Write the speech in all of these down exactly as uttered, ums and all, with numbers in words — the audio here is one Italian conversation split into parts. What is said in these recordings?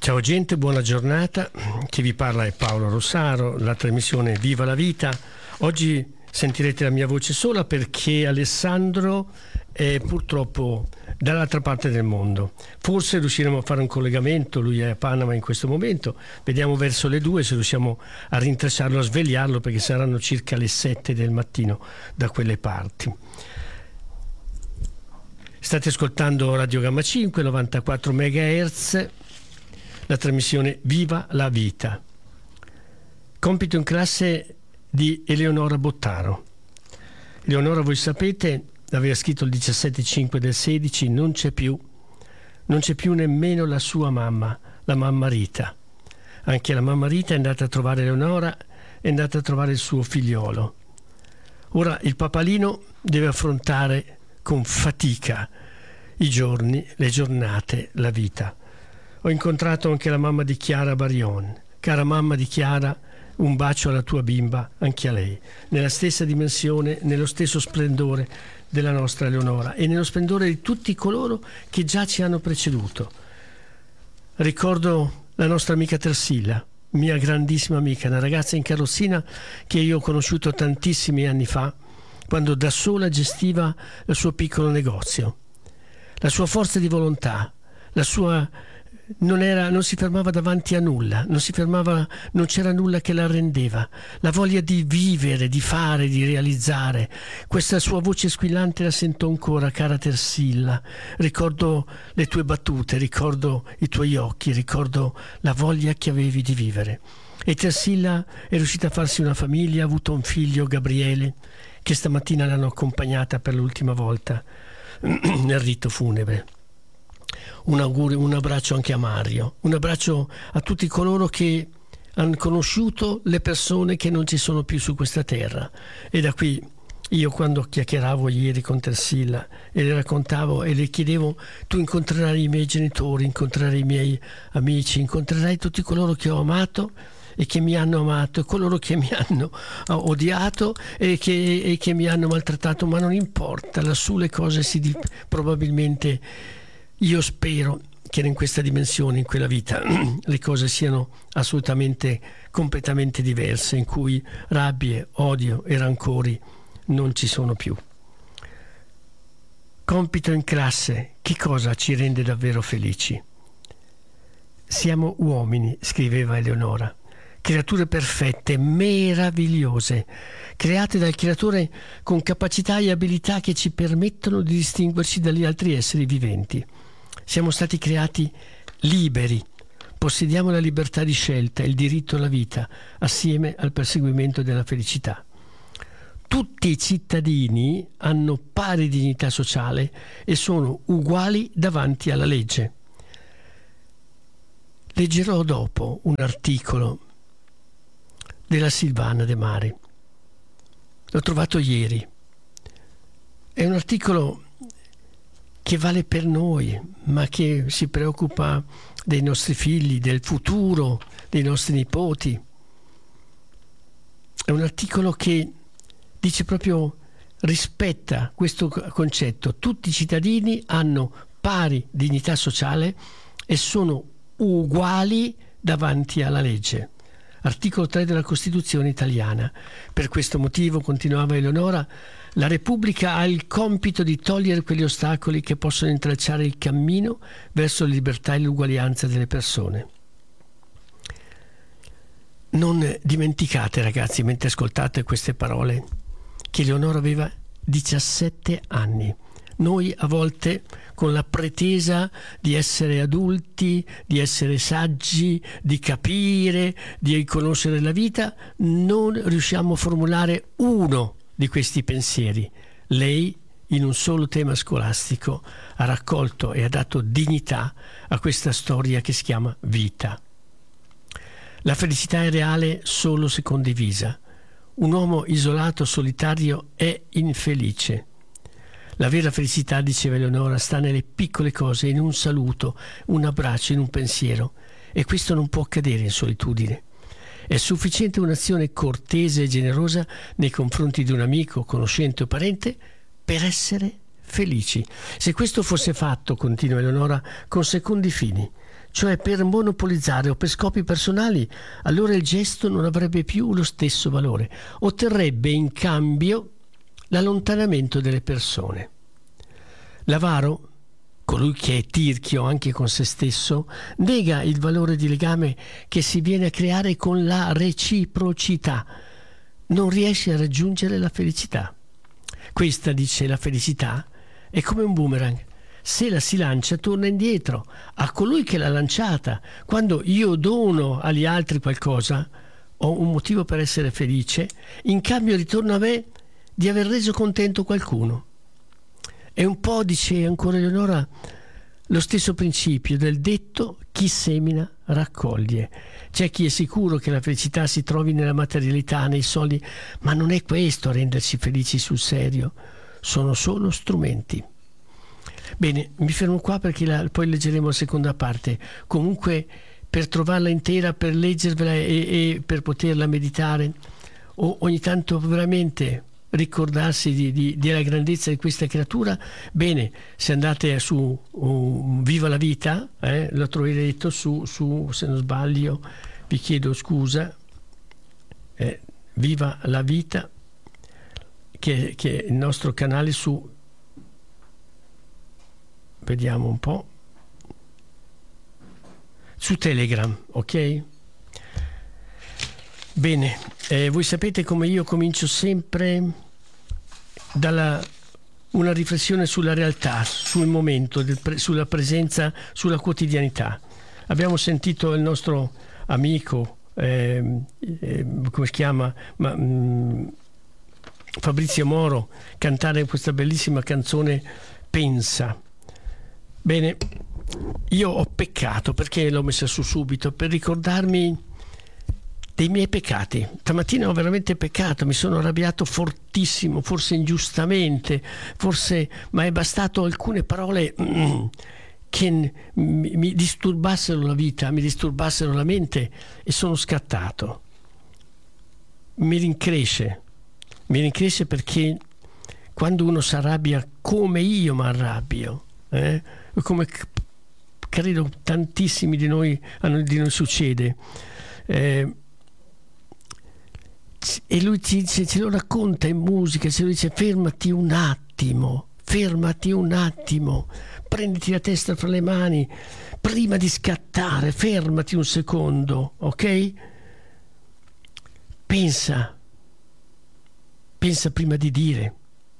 Ciao gente, buona giornata. Chi vi parla è Paolo Rossaro, la trasmissione Viva la Vita. Oggi sentirete la mia voce sola perché Alessandro è purtroppo dall'altra parte del mondo. Forse riusciremo a fare un collegamento, lui è a Panama in questo momento, vediamo verso le due se riusciamo a rintracciarlo, a svegliarlo, perché saranno circa le sette del mattino da quelle parti. State ascoltando Radio Gamma cinque, novantaquattro megahertz, la trasmissione Viva la Vita. Compito in classe di Eleonora Bottaro. Eleonora, voi sapete, aveva scritto il diciassette cinque del sedici, non c'è più, non c'è più nemmeno la sua mamma, la mamma Rita. Anche la mamma Rita è andata a trovare Eleonora, è andata a trovare il suo figliolo. Ora il papalino deve affrontare con fatica i giorni, le giornate, la vita. Ho incontrato anche la mamma di Chiara Barion. Cara mamma di Chiara, un bacio alla tua bimba, anche a lei, nella stessa dimensione, nello stesso splendore della nostra Eleonora e nello splendore di tutti coloro che già ci hanno preceduto. Ricordo la nostra amica Tersilla, mia grandissima amica, una ragazza in carrozzina che io ho conosciuto tantissimi anni fa, quando da sola gestiva il suo piccolo negozio. La sua forza di volontà, la sua non era, non si fermava davanti a nulla, non si fermava, non c'era nulla che la rendeva. La voglia di vivere, di fare, di realizzare. Questa sua voce squillante la sento ancora, cara Tersilla. Ricordo le tue battute, ricordo i tuoi occhi, ricordo la voglia che avevi di vivere. E Tersilla è riuscita a farsi una famiglia, ha avuto un figlio, Gabriele, che stamattina l'hanno accompagnata per l'ultima volta nel rito funebre. Un augurio, un abbraccio anche a Mario, un abbraccio a tutti coloro che hanno conosciuto le persone che non ci sono più su questa terra. E da qui io, quando chiacchieravo ieri con Tersilla e le raccontavo e le chiedevo: tu incontrerai i miei genitori, incontrerai i miei amici, incontrerai tutti coloro che ho amato e che mi hanno amato, e coloro che mi hanno odiato e che, e che mi hanno maltrattato, ma non importa, lassù le cose si di, probabilmente io spero che in questa dimensione, in quella vita, le cose siano assolutamente, completamente diverse, in cui rabbie, odio e rancori non ci sono più. Compito in classe, che cosa ci rende davvero felici? Siamo uomini, scriveva Eleonora, creature perfette, meravigliose, create dal creatore con capacità e abilità che ci permettono di distinguerci dagli altri esseri viventi. Siamo stati creati liberi, possediamo la libertà di scelta e il diritto alla vita, assieme al perseguimento della felicità. Tutti i cittadini hanno pari dignità sociale e sono uguali davanti alla legge. Leggerò dopo un articolo della Silvana De Mare. L'ho trovato ieri. È un articolo che vale per noi, ma che si preoccupa dei nostri figli, del futuro dei nostri nipoti. È un articolo che dice proprio, rispetta questo concetto: tutti i cittadini hanno pari dignità sociale e sono uguali davanti alla legge. Articolo tre della Costituzione italiana. Per questo motivo, continuava Eleonora, la Repubblica ha il compito di togliere quegli ostacoli che possono intralciare il cammino verso la libertà e l'uguaglianza delle persone. Non dimenticate, ragazzi, mentre ascoltate queste parole, che Eleonora aveva diciassette anni. Noi a volte, con la pretesa di essere adulti, di essere saggi, di capire, di conoscere la vita, non riusciamo a formulare uno di questi pensieri. Lei, in un solo tema scolastico, ha raccolto e ha dato dignità a questa storia che si chiama vita. La felicità è reale solo se condivisa. Un uomo isolato, solitario, è infelice. La vera felicità, diceva Eleonora, sta nelle piccole cose, in un saluto, un abbraccio, in un pensiero. E questo non può accadere in solitudine. È sufficiente un'azione cortese e generosa nei confronti di un amico, conoscente o parente per essere felici. Se questo fosse fatto, continua Eleonora, con secondi fini, cioè per monopolizzare o per scopi personali, allora il gesto non avrebbe più lo stesso valore, otterrebbe in cambio l'allontanamento delle persone. L'avaro, colui che è tirchio anche con se stesso, nega il valore di legame che si viene a creare con la reciprocità. Non riesce a raggiungere la felicità. Questa, dice, la felicità è come un boomerang. Se la si lancia, torna indietro a colui che l'ha lanciata. Quando io dono agli altri qualcosa, ho un motivo per essere felice, in cambio ritorno a me di aver reso contento qualcuno. È un po', dice ancora Eleonora, lo stesso principio del detto chi semina raccoglie. C'è chi è sicuro che la felicità si trovi nella materialità, nei soldi, ma non è questo a renderci felici sul serio, sono solo strumenti. Bene, mi fermo qua perché la, poi leggeremo la seconda parte. Comunque, per trovarla intera, per leggervela e, e per poterla meditare, o ogni tanto veramente ricordarsi di, di, della grandezza di questa creatura, bene, se andate su uh, Viva la Vita, eh, lo troverete su, su, se non sbaglio, vi chiedo scusa, eh, Viva la Vita, che, che è il nostro canale su, vediamo un po', su Telegram, ok? Bene, eh, voi sapete come io comincio sempre dalla una riflessione sulla realtà, sul momento, del pre, sulla presenza, sulla quotidianità. Abbiamo sentito il nostro amico, eh, eh, come si chiama, Ma, mh, Fabrizio Moro, cantare questa bellissima canzone Pensa. Bene, io ho peccato, perché l'ho messa su subito? Per ricordarmi dei miei peccati. Stamattina ho veramente peccato, mi sono arrabbiato fortissimo, forse ingiustamente, forse, ma è bastato alcune parole mm, che mi, mi disturbassero la vita, mi disturbassero la mente e sono scattato. Mi rincresce, mi rincresce perché quando uno si arrabbia come io mi arrabbio, eh, come credo tantissimi di noi, a noi di noi succede, eh, e lui ci, ci, ce lo racconta in musica, ce lo dice: fermati un attimo, fermati un attimo, prenditi la testa fra le mani prima di scattare, fermati un secondo, ok? Pensa, pensa prima di dire,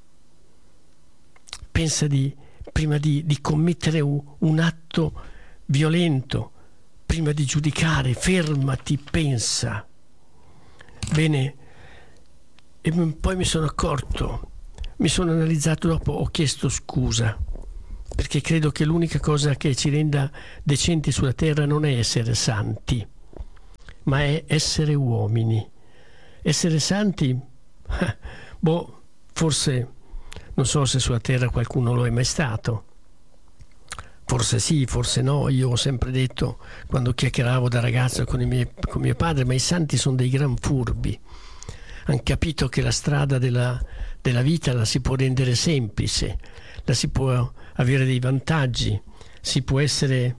pensa di, prima di, di commettere un, un atto violento, prima di giudicare, fermati, pensa. Bene, e poi mi sono accorto, mi sono analizzato dopo, ho chiesto scusa, perché credo che l'unica cosa che ci renda decenti sulla terra non è essere santi, ma è essere uomini. Essere santi, boh, forse, non so se sulla terra qualcuno lo è mai stato. Forse sì, forse no. Io ho sempre detto, quando chiacchieravo da ragazzo con, i miei, con mio padre, ma i santi sono dei gran furbi. Hanno capito che la strada della, della vita la si può rendere semplice, la si può avere dei vantaggi, si può essere,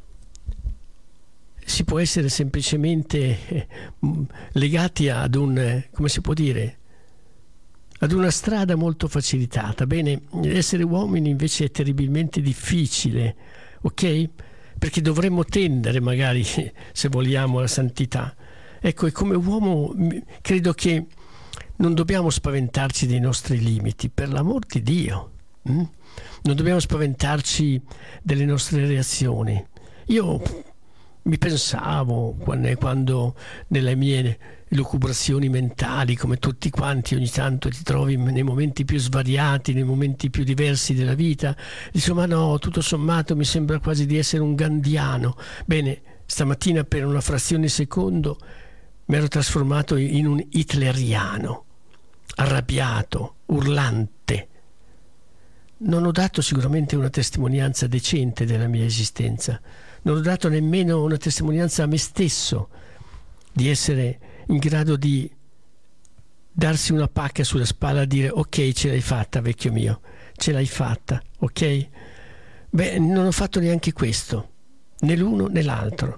si può essere semplicemente eh, legati ad un, come si può dire, ad una strada molto facilitata. Bene, essere uomini invece è terribilmente difficile, ok? Perché dovremmo tendere magari, se vogliamo, alla santità. Ecco, e come uomo credo che non dobbiamo spaventarci dei nostri limiti, per l'amor di Dio. Hm? Non dobbiamo spaventarci delle nostre reazioni. Io mi pensavo quando, quando nelle mie lucubrazioni mentali, come tutti quanti, ogni tanto ti trovi nei momenti più svariati, nei momenti più diversi della vita, dici: ma no, tutto sommato mi sembra quasi di essere un gandhiano. Bene, stamattina per una frazione di secondo mi ero trasformato in un hitleriano, arrabbiato, urlante. Non ho dato sicuramente una testimonianza decente della mia esistenza, non ho dato nemmeno una testimonianza a me stesso di essere in grado di darsi una pacca sulla spalla e dire: ok, ce l'hai fatta, vecchio mio, ce l'hai fatta, ok? Beh, non ho fatto neanche questo, né l'uno né l'altro.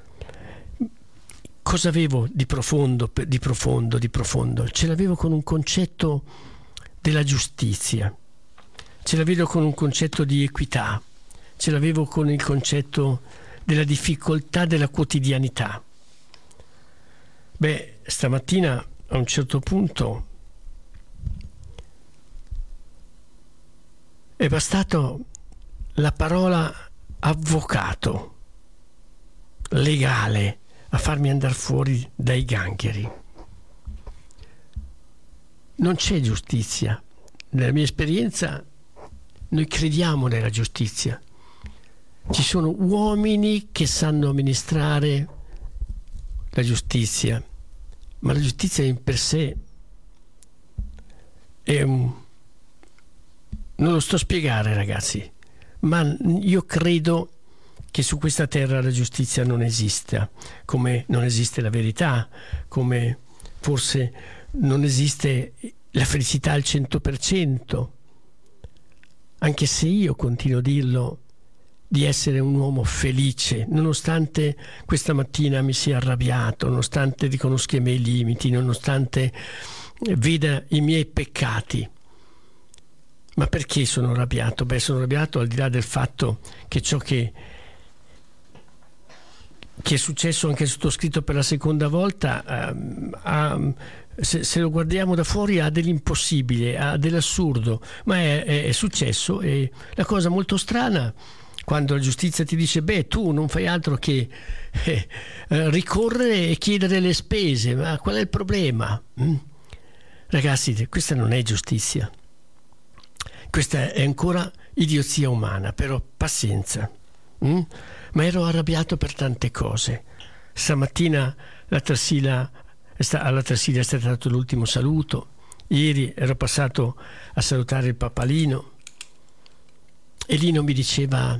Cosa avevo di profondo, di profondo, di profondo? Ce l'avevo con un concetto della giustizia, ce l'avevo con un concetto di equità, ce l'avevo con il concetto della difficoltà della quotidianità. Beh, stamattina a un certo punto è bastato la parola avvocato, legale, a farmi andare fuori dai gangheri. Non c'è giustizia. Nella mia esperienza noi crediamo nella giustizia. Ci sono uomini che sanno amministrare la giustizia, ma la giustizia in per sé è un... non lo sto a spiegare, ragazzi, ma io credo che su questa terra la giustizia non esista, come non esiste la verità, come forse non esiste la felicità al cento per cento, anche se io continuo a dirlo di essere un uomo felice, nonostante questa mattina mi sia arrabbiato, nonostante riconosca i miei limiti, nonostante veda i miei peccati. Ma perché sono arrabbiato? Beh, sono arrabbiato al di là del fatto che ciò che che è successo anche sottoscritto per la seconda volta, uh, ha, se, se lo guardiamo da fuori ha dell'impossibile, ha dell'assurdo, ma è, è, è successo. E la cosa molto strana, quando la giustizia ti dice beh, tu non fai altro che eh, ricorrere e chiedere le spese, ma qual è il problema? Mm? Ragazzi, questa non è giustizia, questa è ancora idiozia umana, però pazienza. Mm? Ma ero arrabbiato per tante cose. Stamattina la Tarsila, alla Tarsila è stato dato l'ultimo saluto. Ieri ero passato a salutare il papalino e Lino mi diceva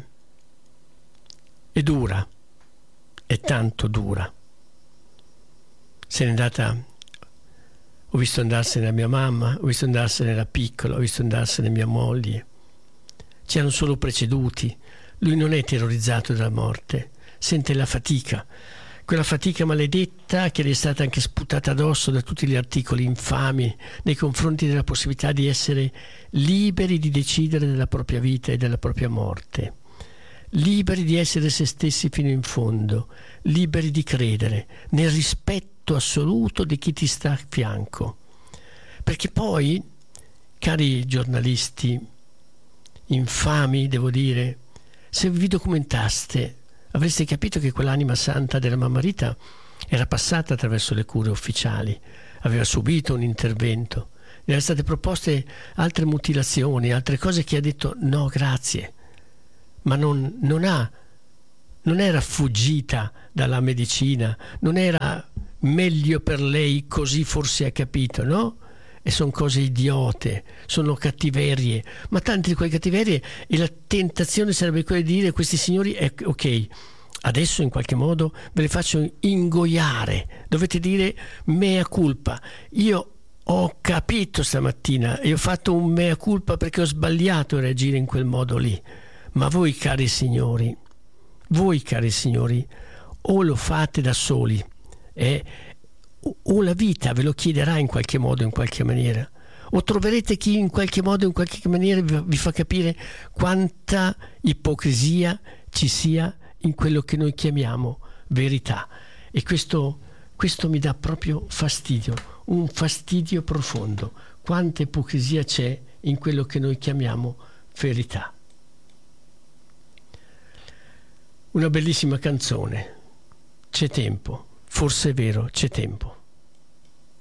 è dura, è tanto dura. Se n'è andata, ho visto andarsene la mia mamma, ho visto andarsene la piccola, ho visto andarsene mia moglie. Ci hanno solo preceduti. Lui non è terrorizzato dalla morte, sente la fatica, quella fatica maledetta che gli è stata anche sputata addosso da tutti gli articoli infami nei confronti della possibilità di essere liberi di decidere della propria vita e della propria morte, liberi di essere se stessi fino in fondo, liberi di credere nel rispetto assoluto di chi ti sta a fianco. Perché poi, cari giornalisti infami, devo dire, se vi documentaste avreste capito che quell'anima santa della mamma Rita era passata attraverso le cure ufficiali, aveva subito un intervento, le erano state proposte altre mutilazioni, altre cose che ha detto no grazie, ma non, non ha non era fuggita dalla medicina, non era meglio per lei, così forse ha capito, no? E sono cose idiote, sono cattiverie, ma tante di quelle cattiverie, e la tentazione sarebbe quella di dire questi signori, eh, ok, adesso in qualche modo ve le faccio ingoiare, dovete dire mea culpa. Io ho capito stamattina e ho fatto un mea culpa perché ho sbagliato a reagire in quel modo lì, ma voi cari signori, voi cari signori, o lo fate da soli, eh, o la vita ve lo chiederà in qualche modo, in qualche maniera, o troverete chi in qualche modo, in qualche maniera vi fa capire quanta ipocrisia ci sia in quello che noi chiamiamo verità. E questo, questo mi dà proprio fastidio, un fastidio profondo, quanta ipocrisia c'è in quello che noi chiamiamo verità. Una bellissima canzone, C'è tempo, forse è vero, c'è tempo.